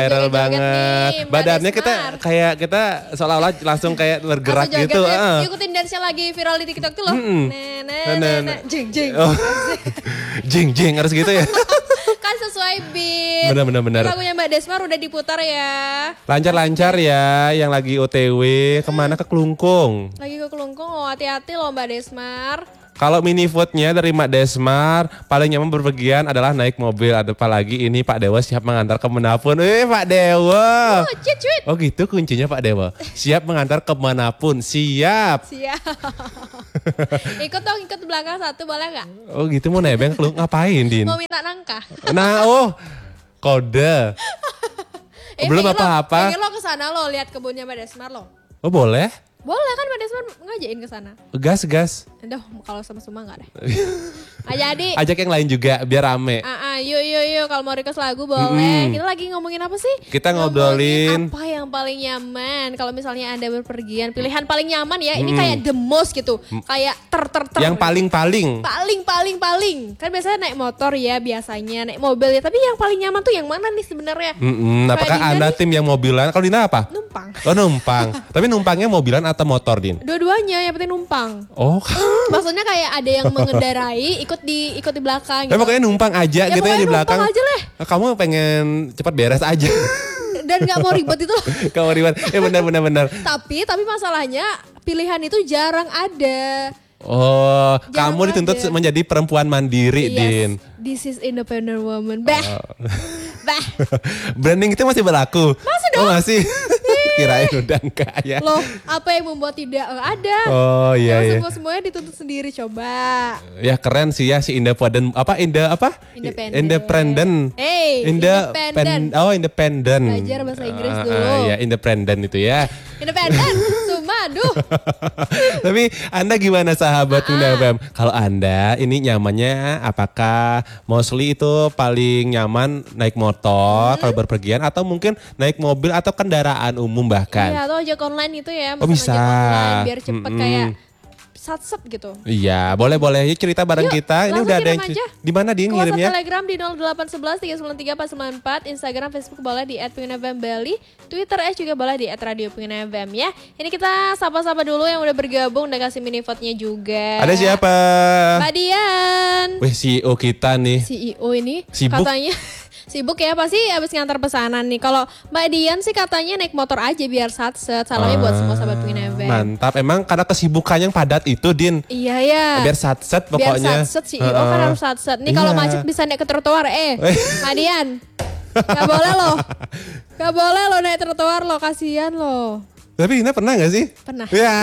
Viral Joget-joget banget. nih, Mbak Badannya Desmar. kita seolah-olah langsung kayak bergerak Langsung joget gitu. ya. Ikutin dance-nya lagi viral di TikTok tuh loh. Nah. Jeng. Oh. Jing harus gitu ya. Kan sesuai beat. Benar. Lagunya Mbak Desmar udah diputar ya. Lancar-lancar ya yang lagi OTW kemana ke Kelungkung. Lagi ke Kelungkung, oh hati-hati loh Mbak Desmar. Kalau mini foodnya dari Mak Desmar paling nyaman berpergian adalah naik mobil. Apalagi ini Pak Dewa siap mengantar kemanapun. Pak Dewa. Oh, cuit. Oh gitu kuncinya Pak Dewa. Siap mengantar kemanapun. Siap. Ikut belakang satu boleh gak? Oh gitu mau nebeng lu ngapain Din? Mau minta nangka. Nah kode. Belum pengen apa-apa. Pengen lo kesana lo lihat kebunnya Mbak Desmar lo. Oh boleh? Boleh kan Mbak Desmar ngajain kesana. Gas. Aduh kalau sama semua gak deh. Jadi Ajak yang lain juga biar rame. Yuk kalau mau request lagu boleh. Kita lagi ngomongin apa sih? Kita ngobrolin apa yang paling nyaman. Kalau misalnya Anda berpergian, pilihan paling nyaman ya. Ini kayak the most gitu. Kayak ter. yang paling. Paling. Kan biasanya naik motor ya biasanya. Naik mobil ya. Tapi yang paling nyaman tuh yang mana nih sebenarnya? Apakah Anda tim yang mobilan? Kalau Dina apa? Numpang. Oh numpang. Tapi numpangnya mobilan atau motor Din? Dua-duanya yang penting numpang. Oh. Maksudnya kayak ada yang mengendarai ikut di belakang gitu. Pokoknya numpang aja Ya, gitu ya di belakang. numpang aja lah. Kamu pengen cepat beres aja. Dan gak mau ribet itu loh. Kamu ribet. Benar. Tapi masalahnya pilihan itu jarang ada. Oh, Jarang kamu dituntut ada. menjadi perempuan mandiri, Din. This is independent woman. Bah. Branding itu masih berlaku? Masih dong. Oh masih? Kirain udah enggak ya. Loh, apa yang membuat tidak ada? Oh iya. Semuanya dituntut sendiri coba. Ya keren sih ya si independent Independent. Independent. Independent. Belajar bahasa Inggris dulu. Ya, independent itu ya. Independent. Aduh. Tapi Anda gimana sahabat Bunda FM? Kalau Anda ini nyamannya apakah mostly itu paling nyaman naik motor kalau berpergian atau mungkin naik mobil atau kendaraan umum bahkan? Iya, atau ojek online itu ya. Oh bisa. Ojek online biar cepet kayak satset gitu. Iya, boleh. Yuk cerita bareng kita. Ini udah ada yang di mana Din ngirimnya? Telegram di 0811 393 494, Instagram, Facebook boleh di @penginfm.bali, Twitter juga boleh di @radiopenginfm ya. Ini kita sapa-sapa dulu yang udah bergabung, udah kasih mini vote-nya juga. Ada siapa? Mbak Dian. Wih, CEO kita nih. CEO ini Sibuk. katanya sibuk ya, pasti habis ngantar pesanan nih. Kalau Mbak Dian sih katanya naik motor aja biar satset. Salamnya buat semua sahabat Pengen FM. Mantap, emang karena kesibukan yang padat itu Din. Iya ya. Biar satset pokoknya. Biar satset CEO kan harus satset. Nih kalau macet bisa naik ke trotoar. Mbak Dian. Gak boleh loh. Gak boleh loh naik trotoar loh, kasihan loh. Tapi Dina pernah gak sih? Pernah. Ya.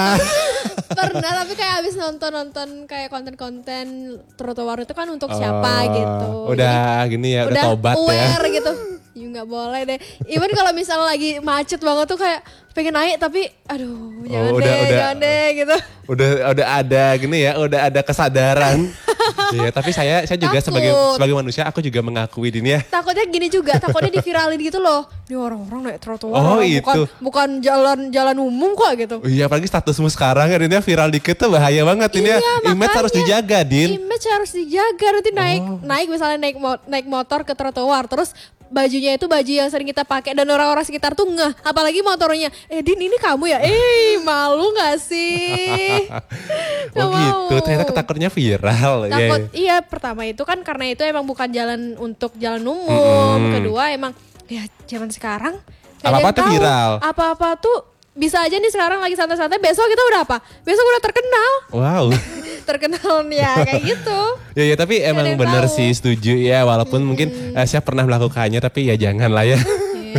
Pernah, tapi kayak abis nonton kayak konten-konten trotoar itu kan untuk siapa gitu. Udah jadi, gini ya, udah tobat aware ya. gitu. Ya nggak boleh deh. Even kalau misalnya lagi macet banget tuh kayak pengen naik tapi aduh jangan deh gitu. Udah ada gini ya, udah ada kesadaran. Iya, tapi saya juga sebagai manusia aku juga mengakui Din ya. Takutnya gini juga, takutnya diviralin gitu loh. Ini orang-orang naik trotoar. Oh itu. Bukan jalan umum kok gitu. Iya, apalagi statusmu sekarang ya Din ya, viral dikit tuh bahaya banget Din ya. Image harus dijaga Din. Image harus dijaga, nanti naik misalnya naik motor ke trotoar terus bajunya itu baju yang sering kita pakai dan orang-orang sekitar tuh ngeh, apalagi motornya. Din ini kamu ya? Malu gak sih? Oh gitu, ternyata ketakutannya viral. Takut, iya pertama itu kan karena itu emang bukan jalan untuk jalan umum. Kedua emang ya zaman sekarang apa-apa tuh viral. Apa-apa tuh bisa aja nih sekarang lagi santai-santai, besok kita udah apa? Besok udah terkenal. Wow. Terkenal ya kayak gitu. Ya tapi emang bener sih, setuju ya. Walaupun mungkin saya pernah melakukannya tapi ya jangan lah ya.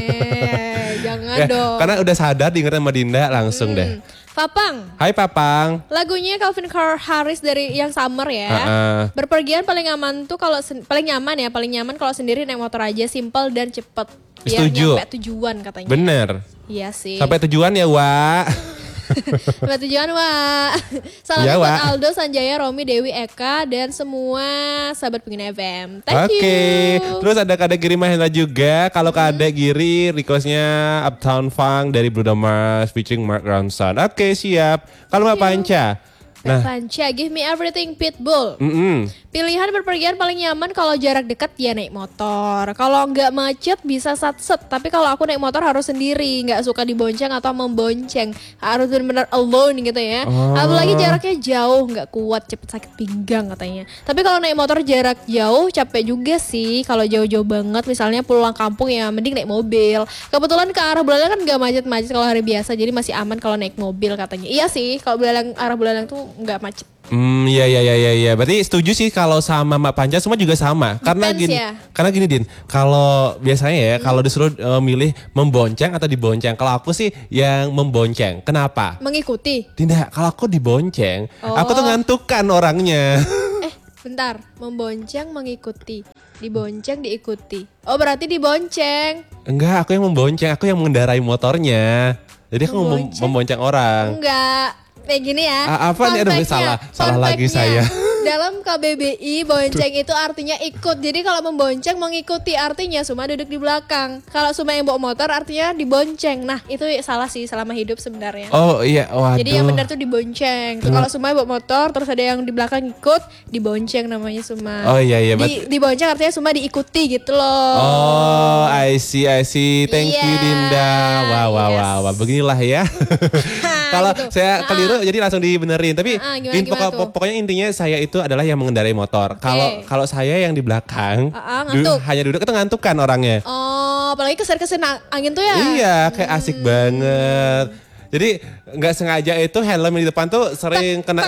Jangan ya, dong. Karena udah sadar diingetin sama Dinda langsung deh. Papang. Hai Papang. Lagunya Calvin Harris dari yang Summer ya. Berpergian paling aman tuh kalau paling nyaman kalau sendiri naik motor aja, simple dan cepet. Biar nyampe tujuan katanya. Bener. Iya sih. Sampai tujuan ya, Wak. Sampai tujuan, Wak. Salam ya, buat Wak. Aldo, Sanjaya, Romi, Dewi, Eka, dan semua sahabat Pengen FM. Thank you. Oke. Terus ada Kak Giri Mahendra juga. Kalau Kak Giri requestnya Uptown Funk dari Bruno Mars featuring Mark Ronson. Oke, siap. Kalau Mbak Panca? Nah. Panca, give me everything Pitbull. Pilihan berpergian paling nyaman kalau jarak dekat ya naik motor. Kalau nggak macet bisa satset. Tapi kalau aku naik motor harus sendiri, nggak suka dibonceng atau membonceng. Harus benar-benar alone gitu ya. Apalagi jaraknya jauh, nggak kuat, cepet sakit pinggang katanya. Tapi kalau naik motor jarak jauh capek juga sih. Kalau jauh-jauh banget, misalnya pulang kampung ya mending naik mobil. Kebetulan ke arah Buleleng kan nggak macet-macet kalau hari biasa, jadi masih aman kalau naik mobil katanya. Iya sih, kalau arah Buleleng tuh nggak macet. Iya. Berarti setuju sih kalau sama Mbak Panca semua juga sama. Karena Depends gini, ya. karena gini Din, kalau biasanya ya kalau disuruh milih membonceng atau dibonceng, kalau aku sih yang membonceng. Kenapa? Mengikuti. Tidak, kalau aku dibonceng, aku tuh ngantukan orangnya. Bentar, membonceng mengikuti. Dibonceng diikuti. Oh berarti dibonceng. Enggak, aku yang membonceng, aku yang mengendarai motornya. Jadi aku Membonceng? membonceng orang. Enggak. Kayak gini ya. Apa nih? Aduh, salah lagi saya. Dalam KBBI bonceng itu artinya ikut. Jadi kalau membonceng mengikuti artinya Suma duduk di belakang. Kalau Suma yang bawa motor artinya dibonceng. Nah itu salah sih selama hidup sebenarnya. Oh iya, waduh. Jadi yang benar tuh dibonceng. Tuh, kalau Suma bawa motor terus ada yang di belakang ikut, dibonceng namanya Suma. Oh iya. Dibonceng artinya Suma diikuti gitu loh. Oh, I see. Thank you Dinda. Wah. Beginilah ya. Kalau gitu. saya keliru jadi langsung dibenerin. Tapi gimana tuh? pokoknya intinya saya itu adalah yang mengendarai motor. Kalau saya yang di belakang, ngantuk. hanya duduk itu ngantuk kan orangnya. Oh, apalagi keser-keser angin tuh ya. Iya, kayak asik banget. Jadi nggak sengaja itu helm yang di depan tuh sering kena.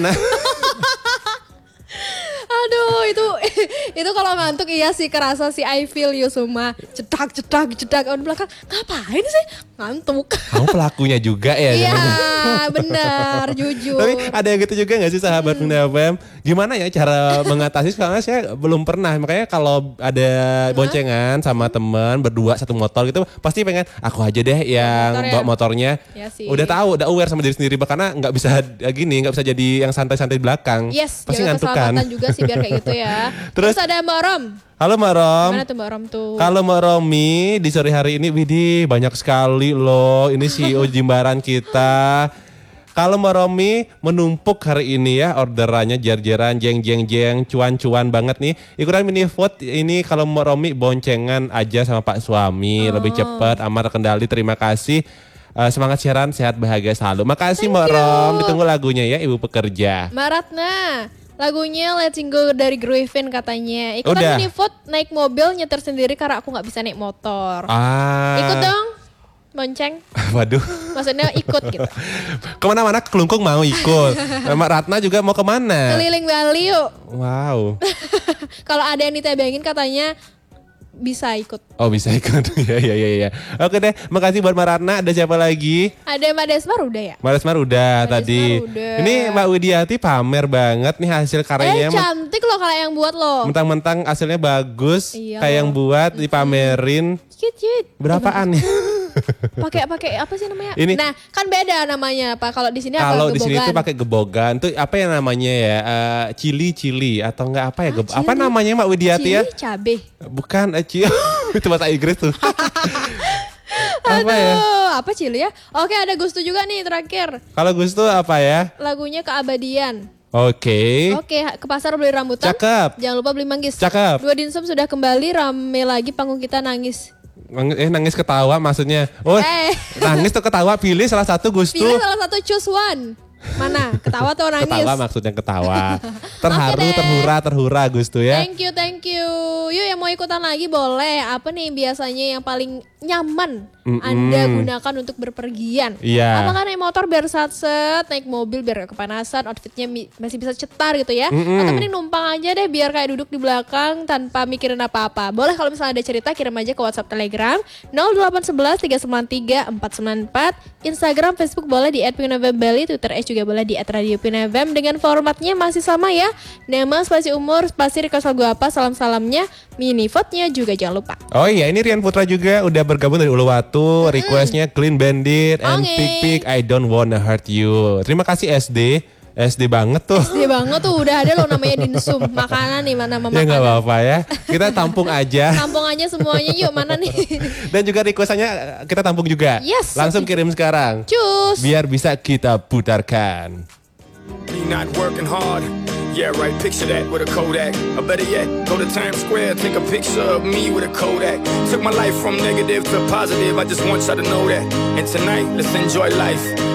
Aduh, itu kalau ngantuk iya sih kerasa sih, I feel you Suma. Cedak. Orang belakang ngapain sih? Ngantuk. Kamu pelakunya juga ya? Iya, benar, jujur. Tapi ada yang gitu juga gak sih sahabat Bunda FM? Gimana ya cara mengatasi? Karena saya belum pernah. Makanya kalau ada boncengan sama teman berdua satu motor gitu, pasti pengen aku aja deh yang motor ya? bawa motornya. Ya sih. Udah tahu, udah aware sama diri sendiri. Karena nggak bisa gini, nggak bisa jadi yang santai-santai di belakang. Yes, pasti jaga ngantuk kan. keselamatan juga sih biar kayak gitu ya. Terus ada Mbak Rom. Halo Mbak Rom. Gimana tuh Mbak Rom tuh? Kalau Mbak Romi di sore hari ini, widih banyak sekali loh. Ini CEO Jimbaran kita. Kalau Mbak Romi menumpuk hari ini ya orderannya jar-jaran, jeng, cuan-cuan banget nih. Ikutan mini food ini kalau Mbak Romi boncengan aja sama Pak suami. Lebih cepat, aman, terkendali. Terima kasih. Semangat siaran, sehat, bahagia selalu. Makasih Mbak Rom. Ditunggu lagunya ya Ibu Pekerja. Mbak Ratna. Lagunya Let's Go dari Groovin katanya. Ikutan Udah. mini vote naik mobil nyetir sendiri karena aku nggak bisa naik motor. Ikut dong, bonceng. Waduh. Maksudnya ikut gitu. Kemana-mana kelungkung mau ikut. Mbak Ratna juga mau kemana? Keliling Bali yuk. Wow. Kalau ada yang ditebengin katanya bisa ikut. Oh bisa ikut. Iya. Oke deh, makasih buat Mbak Ratna. Ada siapa lagi? Ada Mbak Desmar udah ya? Mbak Desmar udah Mbak tadi. Desmar udah. Ini Mbak Widiati pamer banget nih hasil karyanya. Cantik loh kalau yang buat loh. Mentang-mentang hasilnya bagus, Iya. kayak yang buat dipamerin. Cute. Berapaan nih? Pakai apa sih namanya? Ini- Nah, kan beda namanya Pak. Kalau di sini apa? Kalau di sini tuh Gebogan. pakai gebogan tuh apa yang namanya ya? Cili apa enggak apa ya? Apa cili. namanya Mbak Widiati ya? Cili cabe. Bukan itu bahasa Inggris tuh. Apa ya? Aduh, apa cili ya? Oke, ada Gustu juga nih terakhir. Kalau Gus tuh apa ya? Lagunya Keabadian. Oke. Oke, ke pasar beli rambutan. Cakep. Jangan lupa beli manggis. Cakep. Dua Dinsum sudah kembali, rame lagi panggung kita nangis. Nangis ketawa maksudnya. Oh, nangis tuh ketawa, pilih salah satu Gus Pilih tuh. salah satu choose one. Mana? Ketawa atau nangis? Ketawa maksudnya ketawa. Terharu, Oke deh. terhura Gus tuh ya. Thank you. Yuk yang mau ikutan lagi boleh. Apa nih biasanya yang paling nyaman Anda gunakan untuk berpergian? Iya. Apakah naik motor biar satset, naik mobil biar gak kepanasan, outfitnya masih bisa cetar gitu ya? Atau mending numpang aja deh biar kayak duduk di belakang tanpa mikirin apa-apa. Boleh kalau misalnya ada cerita kirim aja ke WhatsApp Telegram 0811 393 494, Instagram, Facebook boleh di @pinavembali, Twitter juga boleh di @radiopinavem. Dengan formatnya masih sama ya. Nama, spasi umur, spasi request lagu apa, salamnya, mini vote-nya juga jangan lupa. Oh iya, ini Rian Putra juga udah bergabung dari Uluwatu. Requestnya Clean Bandit and Oke. Pik I Don't Wanna Hurt You. Terima kasih SD banget tuh. Dia banget tuh udah ada loh namanya Dinsum. Makanan nih, mana Ya nggak makanan. apa-apa ya. Kita tampung aja. Tampung aja semuanya yuk, mana nih? Dan juga requestannya kita tampung juga. Yes. Langsung kirim sekarang. Cus. Biar bisa kita putarkan. not working hard. Yeah, right, picture that with a Kodak. Or better yet, go to Times Square, take a picture of me with a Kodak. Took my life from negative to positive, I just want y'all to know that. And tonight, let's enjoy life.